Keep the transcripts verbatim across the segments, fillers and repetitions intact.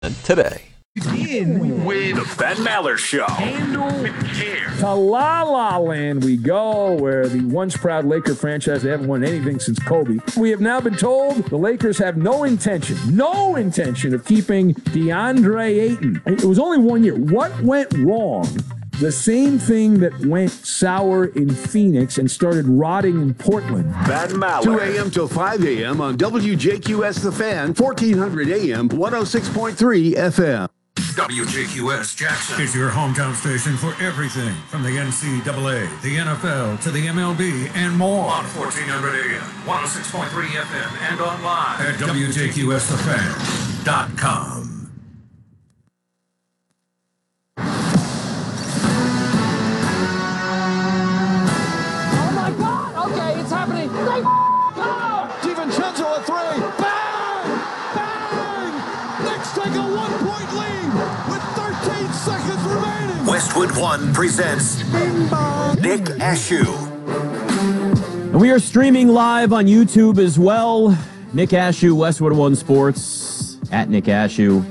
today. In with the Ben Maller Show. Handle with care. To La La Land we go, where the once proud Laker franchise, they haven't won anything since Kobe. We have now been told the Lakers have no intention, no intention of keeping DeAndre Ayton. It was only one year. What went wrong? The same thing that went sour in Phoenix and started rotting in Portland. Ben Maller. two a.m. till five a.m. on W J Q S The Fan, fourteen hundred A M, one oh six point three F M. W J Q S Jackson is your hometown station for everything from the N C double A, the N F L, to the M L B, and more. On fourteen hundred A M, one oh six point three F M, and online at W J Q S the fan dot com. Oh my God! Okay, it's happening. They go! DiVincenzo a three. Bang! Bang! Knicks take a one-point lead with thirteen seconds remaining. Westwood One presents Nick Ashew. And we are streaming live on YouTube as well. Nick Ashew, Westwood One Sports, at Nick Ashew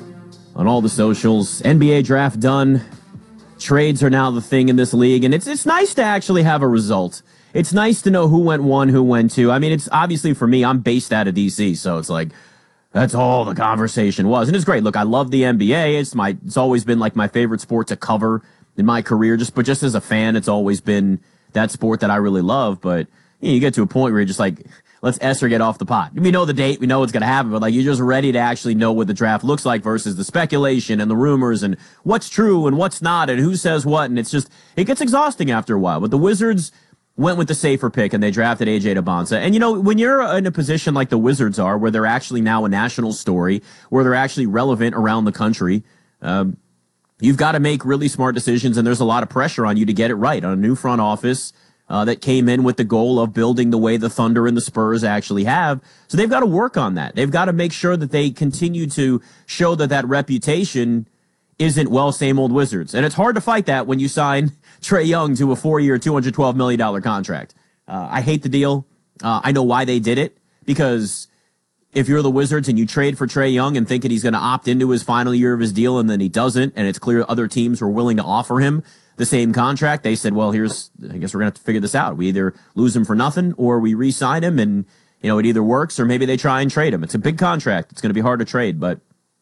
on all the socials. N B A draft done. Trades are now the thing in this league, and it's it's nice to actually have a result. It's nice to know who went one, who went two. I mean, it's obviously for me, I'm based out of D C, so it's like that's all the conversation was, and it's great. Look, I love the N B A. It's my it's always been like my favorite sport to cover in my career. Just but just as a fan, it's always been that sport that I really love. But you know, you get to a point where you're just like, let's Esther get off the pot. We know the date, we know what's going to happen, but like you're just ready to actually know what the draft looks like versus the speculation and the rumors and what's true and what's not and who says what. And it's just, it gets exhausting after a while. But the Wizards went with the safer pick and they drafted A J Debonsa. And you know, when you're in a position like the Wizards are, where they're actually now a national story, where they're actually relevant around the country, um, you've got to make really smart decisions, and there's a lot of pressure on you to get it right on a new front office Uh, that came in with the goal of building the way the Thunder and the Spurs actually have. So they've got to work on that. They've got to make sure that they continue to show that that reputation isn't, well, same old Wizards. And it's hard to fight that when you sign Trae Young to a four-year, two hundred twelve million dollars contract. Uh, I hate the deal. Uh, I know why they did it, because if you're the Wizards and you trade for Trae Young and thinking he's going to opt into his final year of his deal and then he doesn't, and it's clear other teams were willing to offer him the same contract, they said, well, here's, I guess we're going to have to figure this out. We either lose him for nothing or we re-sign him, and, you know, it either works or maybe they try and trade him. It's a big contract. It's going to be hard to trade, but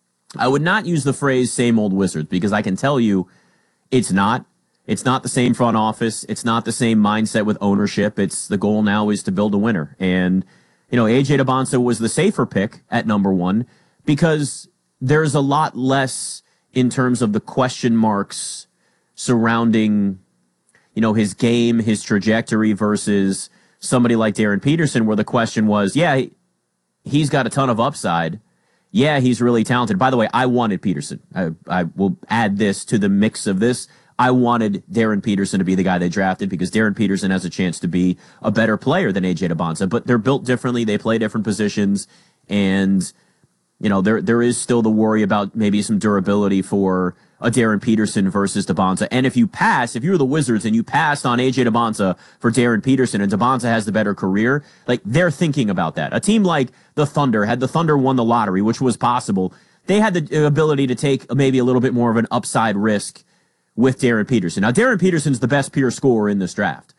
I would not use the phrase same old Wizards, because I can tell you it's not. It's not the same front office. It's not the same mindset with ownership. It's the goal now is to build a winner. And, you know, A J Debonsa was the safer pick at number one because there's a lot less in terms of the question marks surrounding, you know, his game, his trajectory versus somebody like Darren Peterson, where the question was, yeah, he's got a ton of upside. Yeah, he's really talented. By the way, I wanted Peterson. I, I will add this to the mix of this. I wanted Darren Peterson to be the guy they drafted because Darren Peterson has a chance to be a better player than A J Debonsa, but they're built differently. They play different positions, and, you know, there there is still the worry about maybe some durability for a Darren Peterson versus Debonsa. And if you pass, if you're the Wizards and you passed on A J Debonsa for Darren Peterson and Debonsa has the better career, like, they're thinking about that. A team like the Thunder, had the Thunder won the lottery, which was possible, they had the ability to take maybe a little bit more of an upside risk with Darren Peterson. Now, Darren Peterson's the best pure scorer in this draft.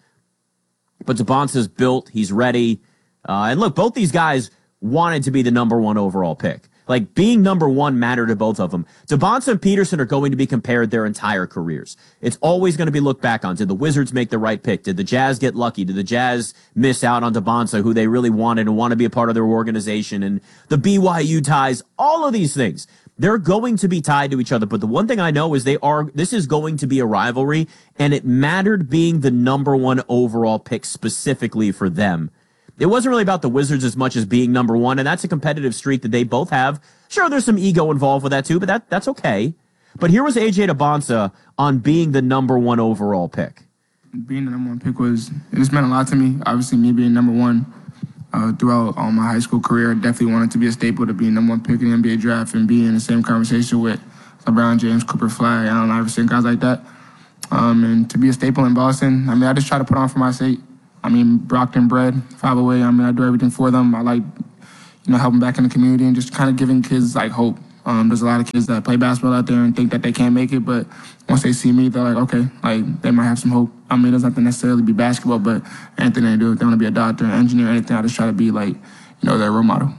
But Debonsa's built, he's ready. Uh, and look, both these guys wanted to be the number one overall pick. Like, being number one mattered to both of them. Debonsa and Peterson are going to be compared their entire careers. It's always going to be looked back on. Did the Wizards make the right pick? Did the Jazz get lucky? Did the Jazz miss out on Debonsa, who they really wanted and want to be a part of their organization? And the B Y U ties, all of these things, they're going to be tied to each other. But the one thing I know is they are, this is going to be a rivalry, and it mattered being the number one overall pick specifically for them. It wasn't really about the Wizards as much as being number one, and that's a competitive streak that they both have. Sure, there's some ego involved with that too, but that that's okay. But here was A J Debonsa on being the number one overall pick. Being the number one pick was, it just meant a lot to me. Obviously, me being number one uh, throughout all my high school career, I definitely wanted to be a staple to be number one pick in the N B A draft and be in the same conversation with LeBron James, Cooper Flag, Allen Iverson, guys like that. Um, and to be a staple in Boston, I mean, I just try to put on for my sake. I mean, Brockton bred, five oh eight, I mean, I do everything for them. I like, you know, helping back in the community and just kind of giving kids, like, hope. Um, there's a lot of kids that play basketball out there and think that they can't make it, but once they see me, they're like, okay, like they might have some hope. I mean, it doesn't have to necessarily be basketball, but anything they do, if they want to be a doctor, an engineer, anything, I just try to be like, you know, their role model.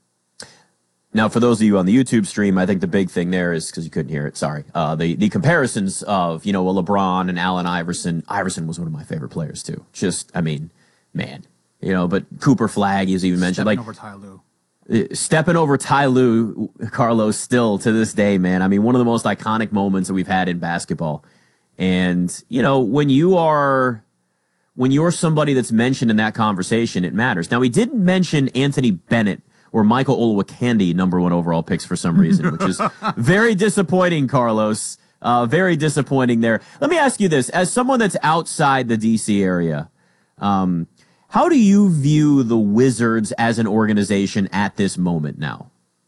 Now, for those of you on the YouTube stream, I think the big thing there is, because you couldn't hear it, sorry, uh, the, the comparisons of, you know, a LeBron and Allen Iverson. Iverson was one of my favorite players, too. Just, I mean, man. You know, but Cooper Flagg, as even mentioned. Stepping like over Ty Lue. Uh, stepping over Ty Lue, Carlos, still to this day, man. I mean, one of the most iconic moments that we've had in basketball. And, you know, when you are... when you're somebody that's mentioned in that conversation, it matters. Now, he didn't mention Anthony Bennett or Michael Olowokandi, number one overall picks for some reason, which is very disappointing, Carlos. Uh, very disappointing there. Let me ask you this. As someone that's outside the D C area, um, how do you view the Wizards as an organization at this moment now?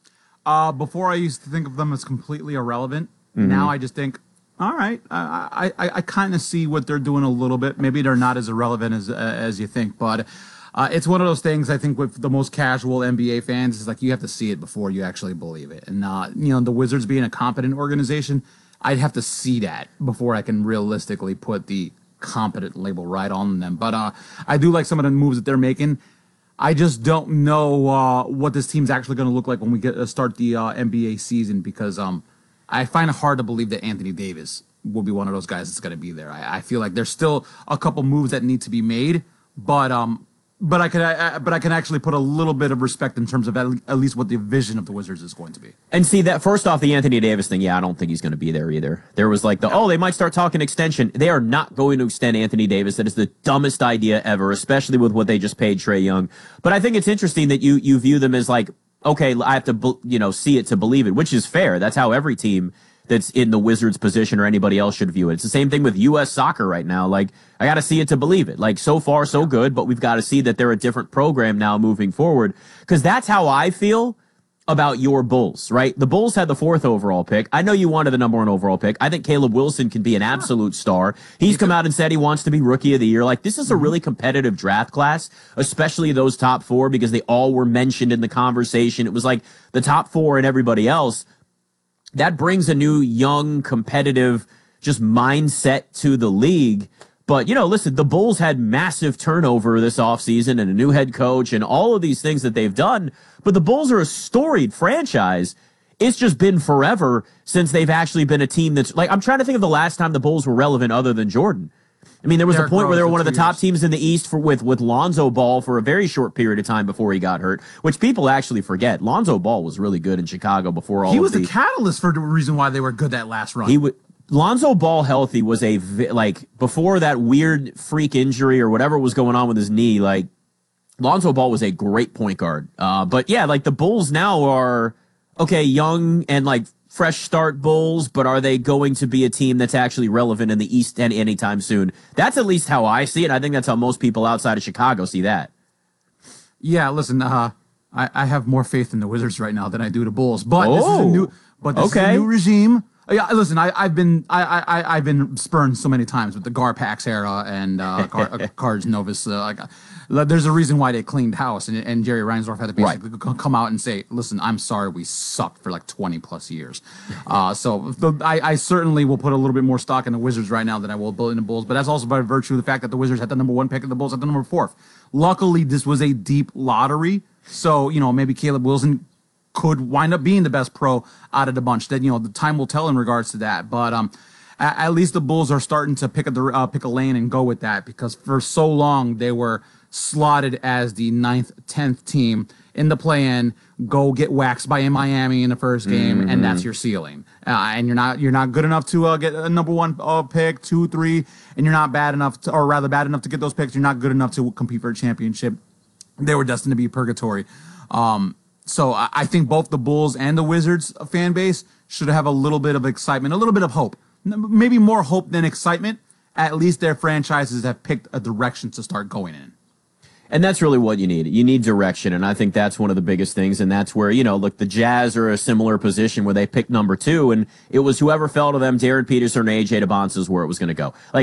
Uh, before I used to think of them as completely irrelevant. Mm-hmm. Now I just think, all right, I I, I kind of see what they're doing a little bit. Maybe they're not as irrelevant as uh, as you think, but uh, it's one of those things. I think with the most casual N B A fans, it's like you have to see it before you actually believe it. And uh, you know, the Wizards being a competent organization, I'd have to see that before I can realistically put the competent label right on them. But uh, I do like some of the moves that they're making. I just don't know uh, what this team's actually going to look like when we get uh, start the uh, N B A season, because um. I find it hard to believe that Anthony Davis will be one of those guys that's going to be there. I, I feel like there's still a couple moves that need to be made, but um, but I can I, but I can actually put a little bit of respect in terms of at, at least what the vision of the Wizards is going to be. And see that first off, the Anthony Davis thing, yeah, I don't think he's going to be there either. There was like the oh, they might start talking extension. They are not going to extend Anthony Davis. That is the dumbest idea ever, especially with what they just paid Trae Young. But I think it's interesting that you you view them as like, okay, I have to, you know, see it to believe it, which is fair. That's how every team that's in the Wizards position or anybody else should view it. It's the same thing with U S soccer right now. Like, I got to see it to believe it. Like, so far, so good, but we've got to see that they're a different program now moving forward. Because that's how I feel about your Bulls, right? The Bulls had the fourth overall pick. I know you wanted the number one overall pick. I think Caleb Wilson can be an absolute star. He's come out and said he wants to be rookie of the year. Like, this is a really competitive draft class, especially those top four, because they all were mentioned in the conversation. It was like the top four and everybody else. That brings a new, young, competitive, just mindset to the league. But, you know, listen, the Bulls had massive turnover this offseason and a new head coach and all of these things that they've done. But the Bulls are a storied franchise. It's just been forever since they've actually been a team that's like, I'm trying to think of the last time the Bulls were relevant other than Jordan. I mean, there was Derrick a point Rose where they were one of the top years. teams in the East for with, with Lonzo Ball for a very short period of time before he got hurt, which people actually forget. Lonzo Ball was really good in Chicago before all He of was the, the catalyst for the reason why they were good that last run. He would. Lonzo Ball healthy was a, like, before that weird freak injury or whatever was going on with his knee, like, Lonzo Ball was a great point guard. Uh, but yeah, like, the Bulls now are, okay, young and, like, fresh start Bulls, but are they going to be a team that's actually relevant in the East any anytime soon? That's at least how I see it. I think that's how most people outside of Chicago see that. Yeah, listen, uh, I, I have more faith in the Wizards right now than I do the Bulls. But oh, this is a new, but this okay. is a new regime. Yeah, listen, I, I've been I, I I've been spurned so many times with the Garpax era and uh, Car, Cards Novus. Uh, like, uh, there's a reason why they cleaned house, and, and Jerry Reinsdorf had to basically right. come out and say, "Listen, I'm sorry, we sucked for like twenty plus years." Uh, so the, I, I certainly will put a little bit more stock in the Wizards right now than I will in the Bulls. But that's also by virtue of the fact that the Wizards had the number one pick and the Bulls had the number fourth. Luckily, this was a deep lottery, so you know maybe Caleb Wilson could wind up being the best pro out of the bunch. That, you know, the time will tell in regards to that. But um, at, at least the Bulls are starting to pick a uh, pick a lane and go with that, because for so long they were slotted as the ninth, tenth team in the play-in. Go get waxed by Miami in the first game, mm-hmm. and that's your ceiling. Uh, and you're not you're not good enough to uh, get a number one uh, pick, two, three, and you're not bad enough, to, or rather bad enough to get those picks. You're not good enough to compete for a championship. They were destined to be purgatory. Um, So I think both the Bulls and the Wizards fan base should have a little bit of excitement, a little bit of hope. Maybe more hope than excitement. At least their franchises have picked a direction to start going in. And that's really what you need. You need direction, and I think that's one of the biggest things, and that's where, you know, look, the Jazz are a similar position where they picked number two, and it was whoever fell to them, Jared Peterson or A J Debonsa, is where it was going to go. Like,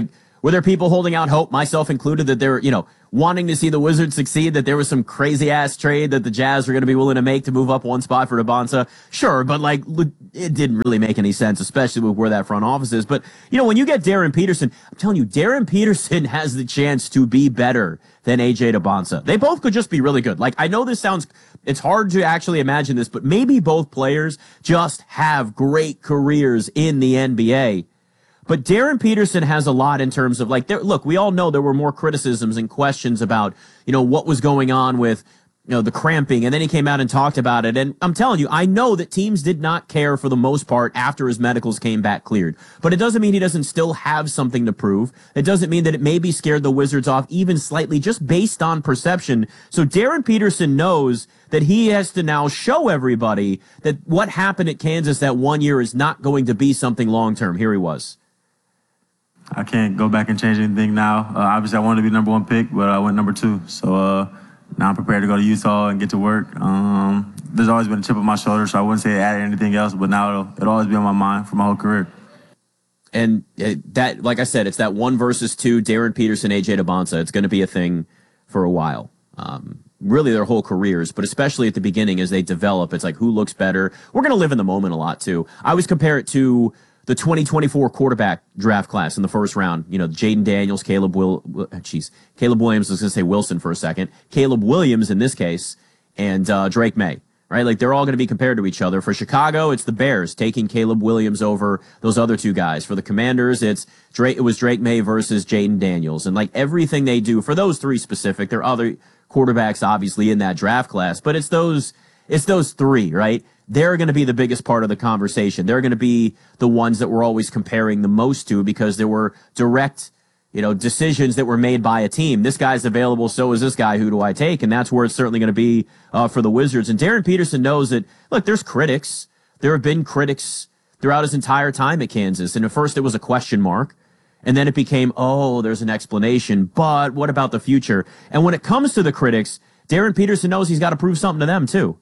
Were there people holding out hope, myself included, that they're, you know, wanting to see the Wizards succeed, that there was some crazy-ass trade that the Jazz were going to be willing to make to move up one spot for Bonsa? Sure, but, like, it didn't really make any sense, especially with where that front office is. But, you know, when you get Darren Peterson, I'm telling you, Darren Peterson has the chance to be better than A J Bonsa. They both could just be really good. Like, I know this sounds, it's hard to actually imagine this, but maybe both players just have great careers in the N B A. But Darren Peterson has a lot in terms of, like, there, look, we all know there were more criticisms and questions about, you know, what was going on with, you know, the cramping, and then he came out and talked about it. And I'm telling you, I know that teams did not care for the most part after his medicals came back cleared. But it doesn't mean he doesn't still have something to prove. It doesn't mean that it maybe scared the Wizards off even slightly, just based on perception. So Darren Peterson knows that he has to now show everybody that what happened at Kansas that one year is not going to be something long-term. Here he was. I can't go back and change anything now. Uh, obviously, I wanted to be number one pick, but I went number two. So uh, now I'm prepared to go to Utah and get to work. Um, there's always been a chip on my shoulder, so I wouldn't say it added anything else, but now it'll, it'll always be on my mind for my whole career. And that, like I said, it's that one versus two, Darren Peterson, A J Bonsa. It's going to be a thing for a while. Um, really their whole careers, but especially at the beginning as they develop, it's like who looks better. We're going to live in the moment a lot, too. I always compare it to the twenty twenty-four quarterback draft class in the first round. You know, Jaden Daniels, Caleb Will, geez, Caleb Williams, I was going to say Wilson for a second. Caleb Williams in this case, and uh, Drake May, right? Like, they're all going to be compared to each other. For Chicago, it's the Bears taking Caleb Williams over those other two guys. For the Commanders, it's Drake, it was Drake May versus Jaden Daniels. And, like, everything they do, for those three specific, there are other quarterbacks, obviously, in that draft class, but it's those, it's those three, right? They're going to be the biggest part of the conversation. They're going to be the ones that we're always comparing the most to because there were direct, you know, decisions that were made by a team. This guy's available, so is this guy. Who do I take? And that's where it's certainly going to be uh, for the Wizards. And Darren Peterson knows that, look, there's critics. There have been critics throughout his entire time at Kansas. And at first it was a question mark. And then it became, oh, there's an explanation. But what about the future? And when it comes to the critics, Darren Peterson knows he's got to prove something to them, too.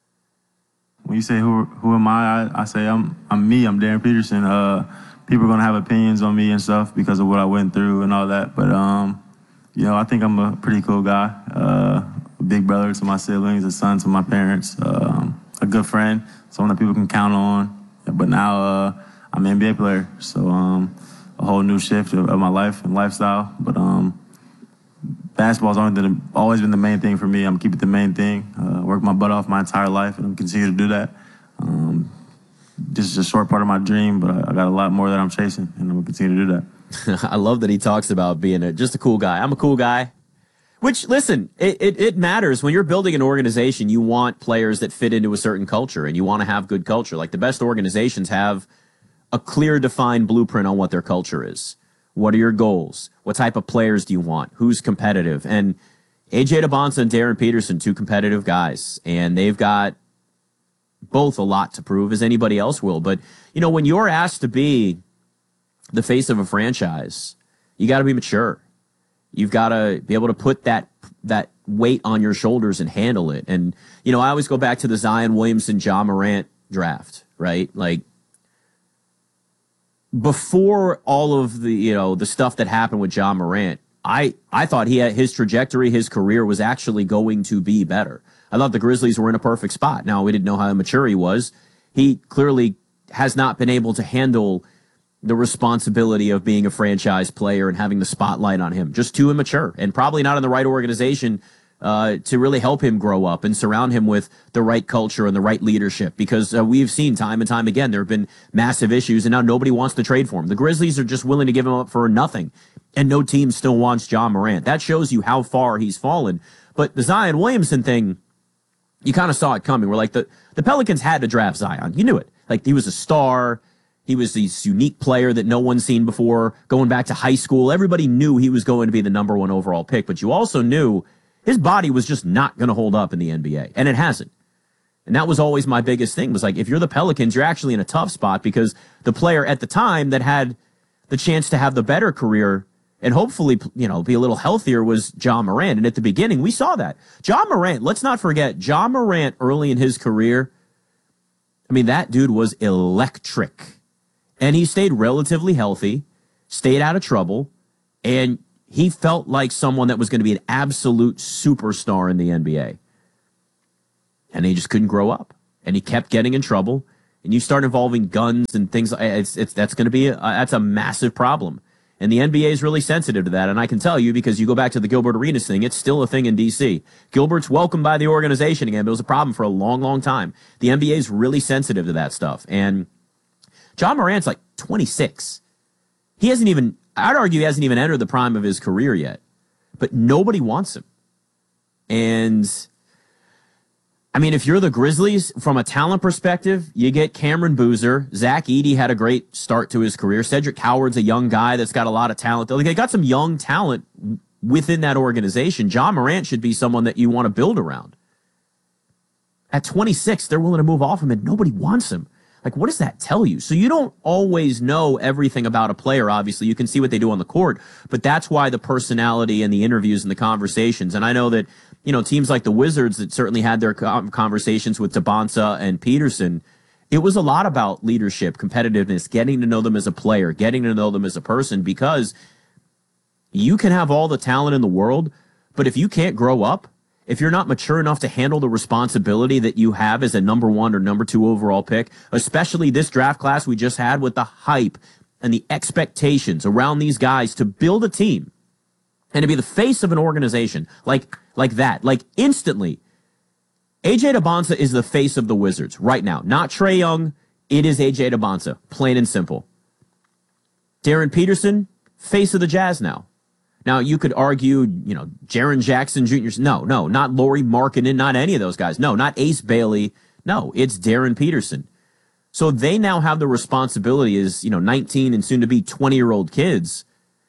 When you say who who am I, I, I say I'm I'm me. I'm Darren Peterson. Uh, people are gonna have opinions on me and stuff because of what I went through and all that. But um, you know, I think I'm a pretty cool guy. Uh, a big brother to my siblings, a son to my parents, um, a good friend, someone that people can count on. But now uh, I'm an N B A player, so um, a whole new shift of, of my life and lifestyle. But um, basketball's always been, always been the main thing for me. I'm keeping it the main thing. Uh, work my butt off my entire life, and I'm continue to do that. Um, this is a short part of my dream, but I, I got a lot more that I'm chasing, and I'm going to continue to do that. I love that he talks about being a, just a cool guy. I'm a cool guy. Which, listen, it, it, it matters. When you're building an organization, you want players that fit into a certain culture, and you want to have good culture. Like, the best organizations have a clear, defined blueprint on what their culture is. What are your goals? What type of players do you want? Who's competitive? And A J Bonsa and Darren Peterson, two competitive guys, and they've got both a lot to prove, as anybody else will. But, you know, when you're asked to be the face of a franchise, you got to be mature. You've got to be able to put that that weight on your shoulders and handle it. And, you know, I always go back to the Zion Williamson, Ja Morant draft, right? Like, before all of the, you know, the stuff that happened with Ja Morant, I, I thought he had his trajectory, his career was actually going to be better. I thought the Grizzlies were in a perfect spot. Now, we didn't know how mature he was. He clearly has not been able to handle the responsibility of being a franchise player and having the spotlight on him. Just too immature, and probably not in the right organization uh, to really help him grow up and surround him with the right culture and the right leadership, because uh, we've seen time and time again there have been massive issues, and now nobody wants to trade for him. The Grizzlies are just willing to give him up for nothing, and no team still wants Ja Morant. That shows you how far he's fallen. But the Zion Williamson thing, you kind of saw it coming. We're like, the, the Pelicans had to draft Zion. You knew it. Like, he was a star. He was this unique player that no one's seen before. Going back to high school, everybody knew he was going to be the number one overall pick, but you also knew his body was just not going to hold up in the N B A, and it hasn't. And that was always my biggest thing, was like, if you're the Pelicans, you're actually in a tough spot, because the player at the time that had the chance to have the better career and hopefully, you know, be a little healthier was Ja Morant. And at the beginning, we saw that. Ja Morant, let's not forget, Ja Morant early in his career, I mean, that dude was electric. And he stayed relatively healthy, stayed out of trouble, And he felt like someone that was going to be an absolute superstar in the N B A. And he just couldn't grow up. And he kept getting in trouble. And you start involving guns and things. It's, it's, that's going to be a, that's a massive problem. And the N B A is really sensitive to that. And I can tell you, because you go back to the Gilbert Arenas thing, it's still a thing in D C. Gilbert's welcomed by the organization again, but it was a problem for a long, long time. The N B A is really sensitive to that stuff. And John Morant's like twenty-six. He hasn't even, I'd argue he hasn't even entered the prime of his career yet. But nobody wants him. And I mean, if you're the Grizzlies, from a talent perspective, you get Cameron Boozer. Zach Edey had a great start to his career. Cedric Howard's a young guy that's got a lot of talent. They got some young talent within that organization. John Morant should be someone that you want to build around. At twenty-six, they're willing to move off him, and nobody wants him. Like, what does that tell you? So you don't always know everything about a player, obviously. You can see what they do on the court, but that's why the personality and the interviews and the conversations. And I know that, you know, teams like the Wizards that certainly had their conversations with Tabonsa and Peterson, it was a lot about leadership, competitiveness, getting to know them as a player, getting to know them as a person, because you can have all the talent in the world, but if you can't grow up, if you're not mature enough to handle the responsibility that you have as a number one or number two overall pick, especially this draft class we just had with the hype and the expectations around these guys to build a team and to be the face of an organization like, like that, like instantly, A J Debonsa is the face of the Wizards right now. Not Trae Young. It is A J Debonsa, plain and simple. Darren Peterson, face of the Jazz now. Now, you could argue, you know, Jaren Jackson Junior No, no, not Lauri Markkanen, not any of those guys. No, not Ace Bailey. No, it's Darren Peterson. So they now have the responsibility as, you know, nineteen and soon to be twenty-year-old kids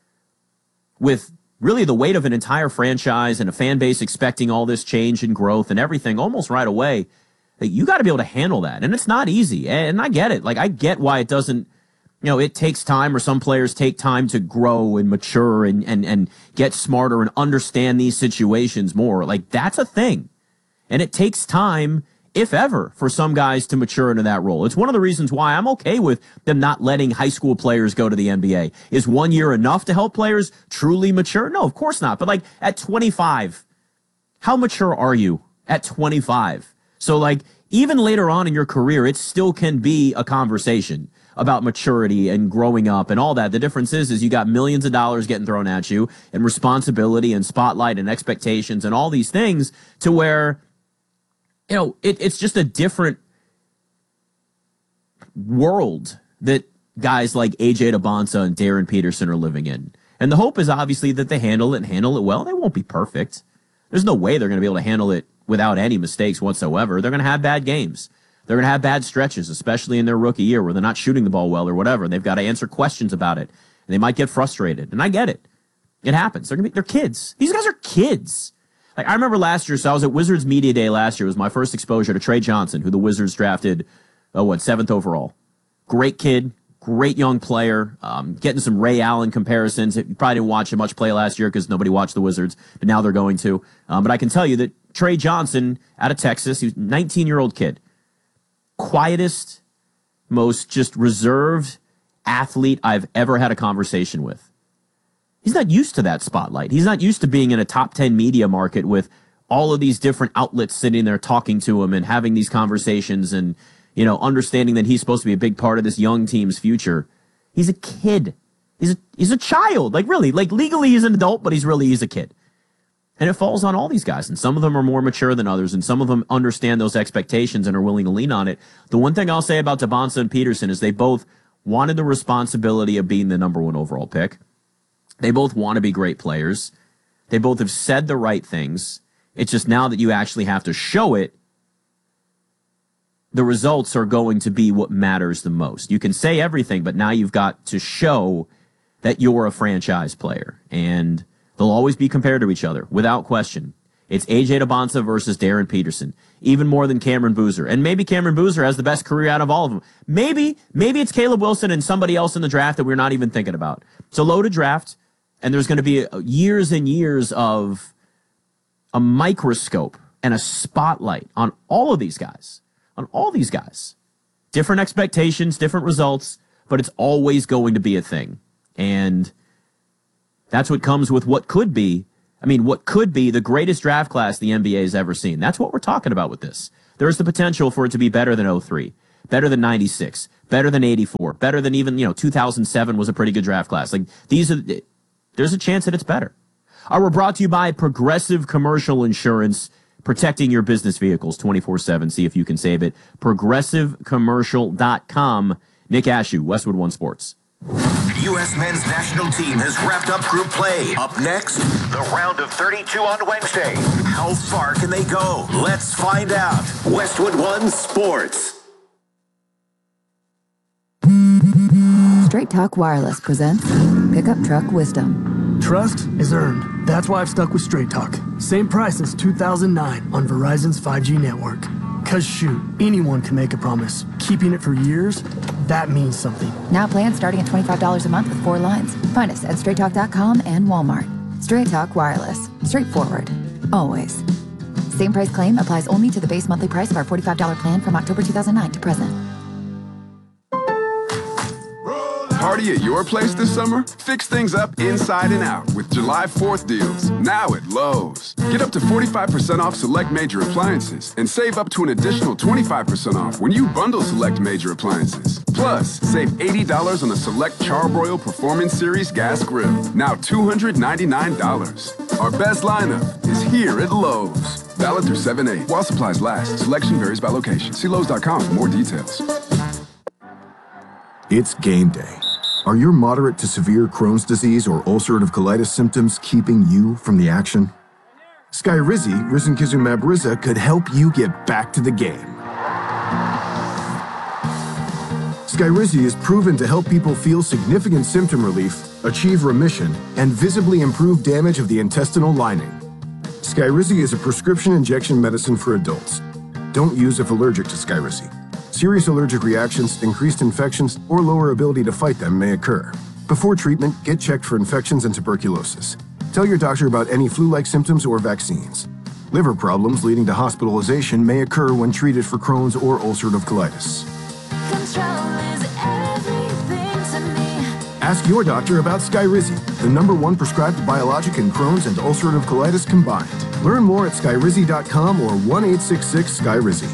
with really the weight of an entire franchise and a fan base expecting all this change and growth and everything almost right away. That you got to be able to handle that. And it's not easy. And I get it. Like, I get why it doesn't, you know, it takes time, or some players take time to grow and mature and, and, and get smarter and understand these situations more. Like, that's a thing. And it takes time, if ever, for some guys to mature into that role. It's one of the reasons why I'm okay with them not letting high school players go to the N B A. Is one year enough to help players truly mature? No, of course not. But like at twenty-five, how mature are you at twenty-five? So like even later on in your career, it still can be a conversation about maturity and growing up and all that. The difference is, is you got millions of dollars getting thrown at you and responsibility and spotlight and expectations and all these things to where, you know, it, it's just a different world that guys like A J Debonsa and Darren Peterson are living in. And the hope is obviously that they handle it and handle it well. They won't be perfect. There's no way they're going to be able to handle it without any mistakes whatsoever. They're going to have bad games. They're going to have bad stretches, especially in their rookie year where they're not shooting the ball well or whatever. And they've got to answer questions about it. And they might get frustrated. And I get it. It happens. They're going to be, they're kids. These guys are kids. Like, I remember last year, so I was at Wizards Media Day last year. It was my first exposure to Trey Johnson, who the Wizards drafted, oh, what, seventh overall. Great kid, great young player, um, getting some Ray Allen comparisons. You probably didn't watch him much play last year because nobody watched the Wizards, but now they're going to. Um, but I can tell you that Trey Johnson out of Texas, he was a nineteen-year-old kid. Quietest, most just reserved athlete I've ever had a conversation with. He's not used to that spotlight. He's not used to being in a top ten media market with all of these different outlets sitting there talking to him and having these conversations and, you know, understanding that he's supposed to be a big part of this young team's future. He's a kid. He's a, he's a child. Like, really, like legally he's an adult, but he's really, he's a kid. And it falls on all these guys. And some of them are more mature than others. And some of them understand those expectations and are willing to lean on it. The one thing I'll say about Debonsa and Peterson is they both wanted the responsibility of being the number one overall pick. They both want to be great players. They both have said the right things. It's just now that you actually have to show it, the results are going to be what matters the most. You can say everything, but now you've got to show that you're a franchise player. And they'll always be compared to each other, without question. It's A J Debonsa versus Darren Peterson, even more than Cameron Boozer. And maybe Cameron Boozer has the best career out of all of them. Maybe, maybe it's Caleb Wilson and somebody else in the draft that we're not even thinking about. It's a loaded draft, and there's going to be years and years of a microscope and a spotlight on all of these guys, on all these guys. Different expectations, different results, but it's always going to be a thing. And That's what comes with what could be, I mean, what could be the greatest draft class the N B A has ever seen. That's what we're talking about with this. There's the potential for it to be better than oh three, better than ninety-six, better than eighty-four, better than even, you know, two thousand seven was a pretty good draft class. Like, these are, there's a chance that it's better. All right, we're brought to you by Progressive Commercial Insurance, protecting your business vehicles twenty-four seven. See if you can save it. progressive commercial dot com. Nick Ashew, Westwood One Sports. The U S men's national team has wrapped up group play. Up next, the round of thirty-two on Wednesday. How far can they go? Let's find out. Westwood One Sports. Straight Talk Wireless presents Pickup Truck Wisdom. Trust is earned. That's why I've stuck with Straight Talk. Same price since two thousand nine on Verizon's five G network. Cause shoot, anyone can make a promise. Keeping it for years, that means something. Now plans starting at twenty-five dollars a month with four lines. Find us at straight talk dot com and Walmart. Straight Talk Wireless. Straightforward. Always. Same price claim applies only to the base monthly price of our forty-five dollars plan from October two thousand nine to present. Party at your place this summer? Fix things up inside and out with July fourth deals, now at Lowe's. Get up to forty-five percent off select major appliances and save up to an additional twenty-five percent off when you bundle select major appliances. Plus, save eighty dollars on a select Charbroil Performance Series gas grill, now two hundred ninety-nine dollars. Our best lineup is here at Lowe's. Valid through seven eight while supplies last. Selection varies by location. See Lowe's dot com for more details. It's game day. Are your moderate to severe Crohn's disease or ulcerative colitis symptoms keeping you from the action? Skyrizi, risankizumab Riza, could help you get back to the game. Skyrizi is proven to help people feel significant symptom relief, achieve remission, and visibly improve damage of the intestinal lining. Skyrizi is a prescription injection medicine for adults. Don't use if allergic to Skyrizi. Serious allergic reactions, increased infections, or lower ability to fight them may occur. Before treatment, get checked for infections and tuberculosis. Tell your doctor about any flu-like symptoms or vaccines. Liver problems leading to hospitalization may occur when treated for Crohn's or ulcerative colitis. Ask your doctor about Skyrizi, the number one prescribed biologic in Crohn's and ulcerative colitis combined. Learn more at skyrizi dot com or one eight six six Skyrizi.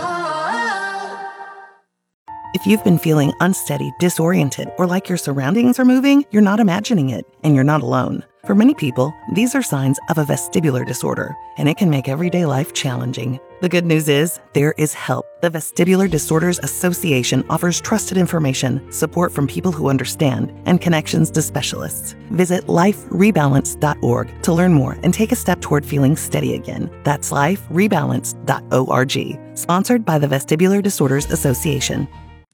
If you've been feeling unsteady, disoriented, or like your surroundings are moving, you're not imagining it, and you're not alone. For many people, these are signs of a vestibular disorder, and it can make everyday life challenging. The good news is, there is help. The Vestibular Disorders Association offers trusted information, support from people who understand, and connections to specialists. Visit life rebalance dot org to learn more and take a step toward feeling steady again. That's life rebalance dot org. Sponsored by the Vestibular Disorders Association.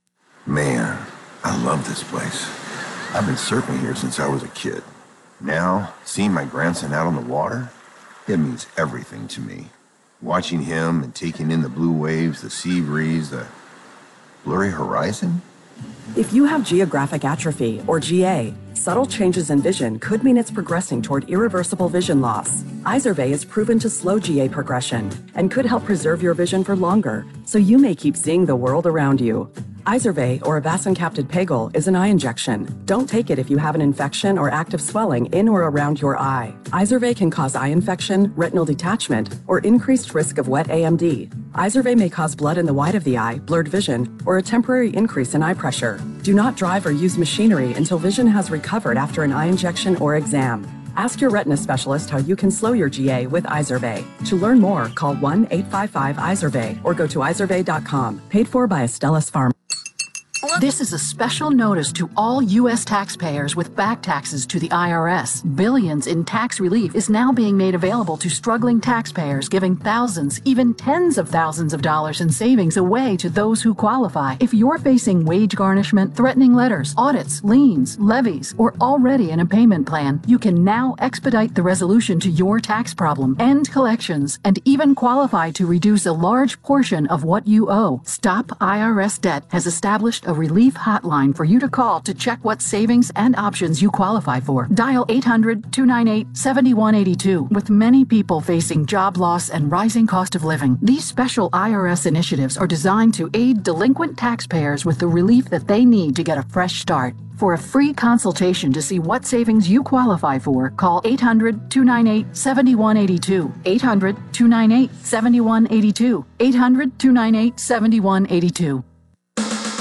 Man, I love this place. I've been surfing here since I was a kid. Now, seeing my grandson out on the water, it means everything to me. Watching him and taking in the blue waves, the sea breeze, the blurry horizon. If you have geographic atrophy, or G A, subtle changes in vision could mean it's progressing toward irreversible vision loss. Izervay is proven to slow G A progression and could help preserve your vision for longer, so you may keep seeing the world around you. Izervay, or avacincaptad pegol, is an eye injection. Don't take it if you have an infection or active swelling in or around your eye. Izervay can cause eye infection, retinal detachment, or increased risk of wet A M D. Izervay may cause blood in the white of the eye, blurred vision, or a temporary increase in eye pressure. Do not drive or use machinery until vision has recovered after an eye injection or exam. Ask your retina specialist how you can slow your G A with Izervay. To learn more, call one eight five five Izervay or go to izervay dot com. Paid for by Astellas Pharma. This is a special notice to all U S taxpayers with back taxes to the I R S. Billions in tax relief is now being made available to struggling taxpayers, giving thousands, even tens of thousands of dollars in savings away to those who qualify. If you're facing wage garnishment, threatening letters, audits, liens, levies, or already in a payment plan, you can now expedite the resolution to your tax problem, end collections, and even qualify to reduce a large portion of what you owe. Stop I R S Debt has established a relief hotline for you to call to check what savings and options you qualify for. Dial eight hundred, two nine eight, seven one eight two. With many people facing job loss and rising cost of living, these special I R S initiatives are designed to aid delinquent taxpayers with the relief that they need to get a fresh start. For a free consultation to see what savings you qualify for, call eight hundred, two nine eight, seven one eight two. eight hundred, two nine eight, seven one eight two. eight hundred, two nine eight, seven one eight two.